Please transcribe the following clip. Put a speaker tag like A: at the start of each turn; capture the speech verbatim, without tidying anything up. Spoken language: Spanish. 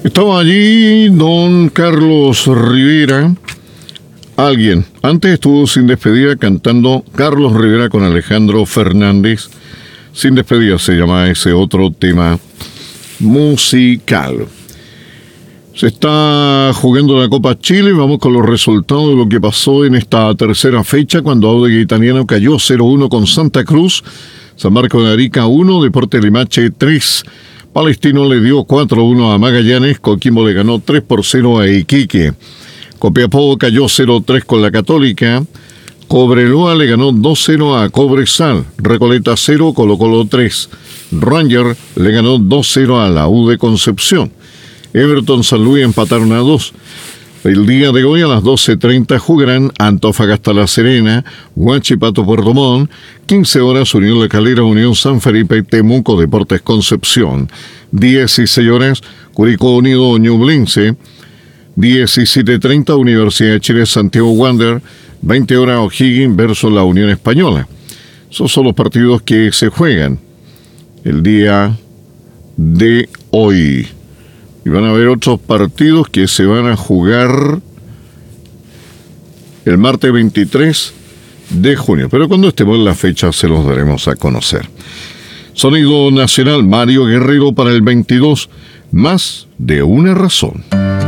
A: Estaba allí don Carlos Rivera. Alguien, antes estuvo sin despedida cantando Carlos Rivera con Alejandro Fernández. Sin despedida se llama ese otro tema musical. Se está jugando la Copa Chile. Vamos con los resultados de lo que pasó en esta tercera fecha, cuando Audax Italiano cayó cero uno con Santa Cruz. San Marcos de Arica uno, Deportes Limache tres. Palestino le dio cuatro uno a Magallanes. Coquimbo le ganó tres por cero a Iquique. Copiapó cayó cero tres con la Católica. Cobreloa le ganó dos cero a Cobresal. Recoleta cero, Colo Colo tres. Ranger le ganó dos cero a la U de Concepción. Everton San Luis empataron a dos. El día de hoy a las doce treinta jugarán Antofagasta La Serena, Huachipato Puerto Montt, quince horas Unión La Calera, Unión San Felipe, Temuco Deportes Concepción, dieciséis horas Curicó Unido Ñublense, diecisiete treinta Universidad de Chile Santiago Wander, veinte horas O'Higgins versus la Unión Española. Esos son los partidos que se juegan el día de hoy. Y van a haber otros partidos que se van a jugar el martes veintitrés de junio. Pero cuando estemos en la fecha se los daremos a conocer. Sonido Nacional, Mario Guerrero para el veintidós. Más de una razón.